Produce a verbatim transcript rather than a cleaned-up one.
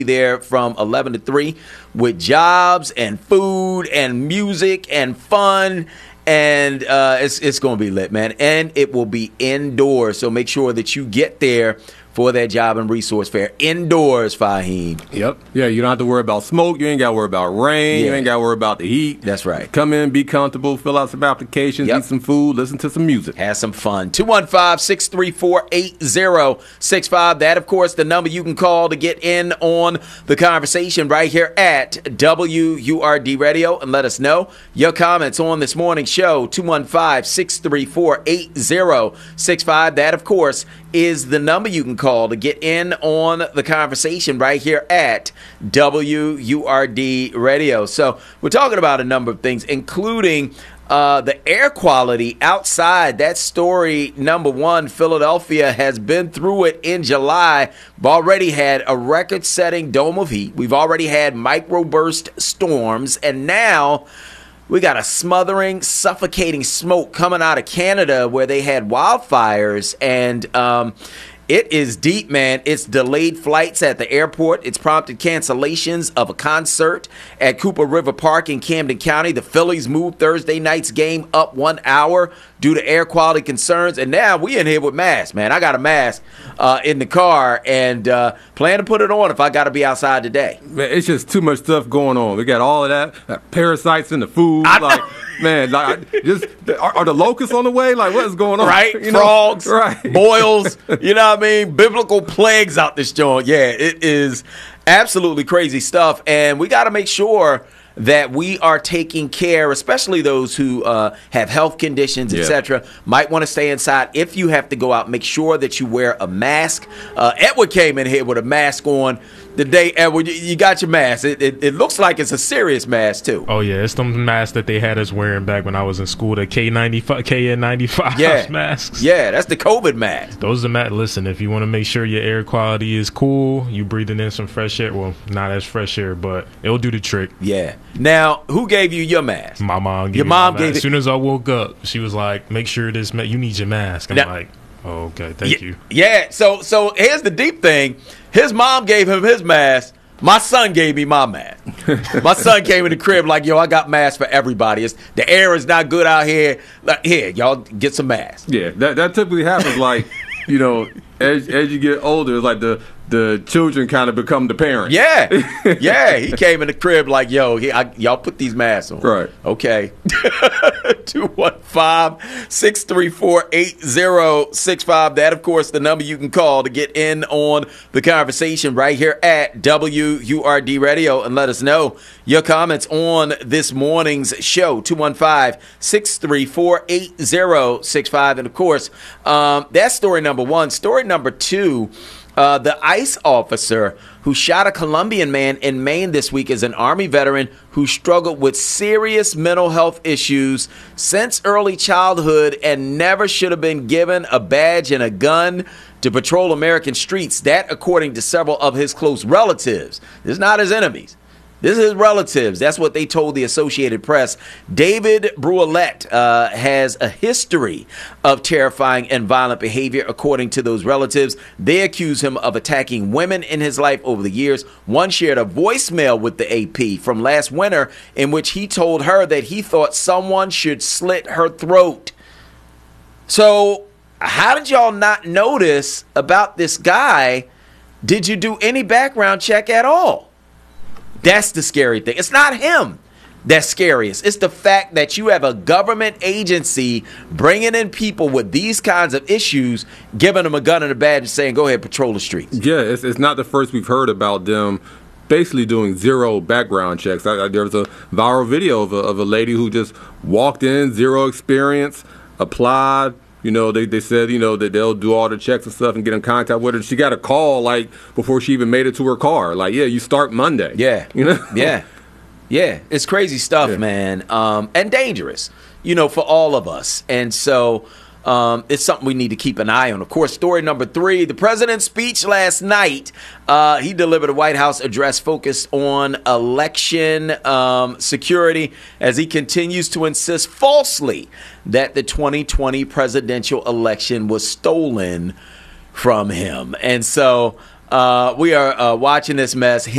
there from eleven to three with jobs and food and music and fun. And uh, it's, it's going to be lit, man. And it will be indoors. So make sure that you get there for that job and resource fair. Indoors, Fahim. Yep. Yeah, you don't have to worry about smoke. You ain't got to worry about rain. Yeah. You ain't got to worry about the heat. That's right. Come in, be comfortable, fill out some applications, yep. Eat some food, listen to some music. Have some fun. two one five, six three four, eight zero six five. That, of course, the number you can call to get in on the conversation right here at W U R D Radio, and let us know your comments on this morning's show. two one five, six three four, eight zero six five. That, of course, is the number you can call to get in on the conversation right here at W U R D Radio. So we're talking about a number of things, including uh, the air quality outside. That story number one, Philadelphia has been through it in July. We've already had a record-setting dome of heat. We've already had microburst storms, and now we got a smothering, suffocating smoke coming out of Canada where they had wildfires, and um, it is deep, man. It's delayed flights at the airport. It's prompted cancellations of a concert at Cooper River Park in Camden County. The Phillies moved Thursday night's game up one hour due to air quality concerns. And now we in here with masks, man. I got a mask uh, in the car and uh, plan to put it on if I got to be outside today. Man, it's just too much stuff going on. We got all of that, uh, parasites in the food. I like, man, like, just are, are the locusts on the way? Like, what is going on? Right? You Frogs, know? Right. Boils, you know what I mean? Biblical plagues out this joint. Yeah, it is absolutely crazy stuff. And we got to make sure that we are taking care, especially those who uh, have health conditions, et cetera, yeah. Might want to stay inside. If you have to go out, make sure that you wear a mask. Uh, Edward came in here with a mask on. The day, Edward, you got your mask. It, it, it looks like it's a serious mask, too. Oh, yeah. It's the mask that they had us wearing back when I was in school, the K ninety-five, K N ninety-five yeah. masks. Yeah, that's the COVID mask. Those are masks. Listen, if you want to make sure your air quality is cool, you breathing in some fresh air. Well, not as fresh air, but it'll do the trick. Yeah. Now, who gave you your mask? My mom gave Your me mom my gave mask. it. As soon as I woke up, she was like, make sure this, ma- you need your mask. I'm now, like, oh, okay, thank yeah, you. Yeah, so so here's the deep thing. His mom gave him his mask. My son gave me my mask. My son came in the crib like, yo, I got masks for everybody. It's, the air is not good out here. Like, here, y'all get some masks. Yeah, that that typically happens. Like, you know, as as you get older, it's like the the children kind of become the parents. Yeah, yeah. He came in the crib like, yo, he, I, y'all put these masks on. Right. Okay. two one five, six three four, eight zero six five. That, of course, the number you can call to get in on the conversation right here at W U R D Radio, and let us know your comments on this morning's show. two one five, six three four, eight zero six five. And, of course, um, that's story number one. Story number two. Uh, the ICE officer who shot a Colombian man in Maine this week is an Army veteran who struggled with serious mental health issues since early childhood and never should have been given a badge and a gun to patrol American streets. That, according to several of his close relatives. This is not his enemies. This is his relatives. That's what they told the Associated Press. David Brualette uh, has a history of terrifying and violent behavior, according to those relatives. They accuse him of attacking women in his life over the years. One shared a voicemail with the A P from last winter in which he told her that he thought someone should slit her throat. So how did y'all not notice about this guy? Did you do any background check at all? That's the scary thing. It's not him that's scariest. It's the fact that you have a government agency bringing in people with these kinds of issues, giving them a gun and a badge and saying, go ahead, patrol the streets. Yeah, it's, it's not the first we've heard about them basically doing zero background checks. I, I, there was a viral video of a, of a lady who just walked in, zero experience, applied. You know, they, they said, you know, that they'll do all the checks and stuff and get in contact with her. She got a call, like, before she even made it to her car. Like, yeah, you start Monday. Yeah. You know? Yeah. Yeah. It's crazy stuff, yeah. man. Um, and dangerous, you know, for all of us. And so um, it's something we need to keep an eye on. Of course, story number three, the president's speech last night. Uh, he delivered a White House address focused on election um, security as he continues to insist falsely that the twenty twenty presidential election was stolen from him. And so Uh, we are uh, watching this mess.